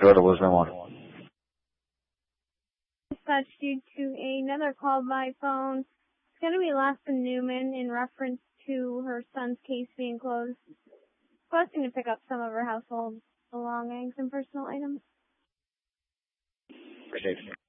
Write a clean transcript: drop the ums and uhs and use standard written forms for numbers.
Go to Lisbon 1. Dispatch due to another call by phone. It's going to be Laston Newman in reference to her son's case being closed. Requesting to pick up some of her household belongings and personal items. Appreciate it.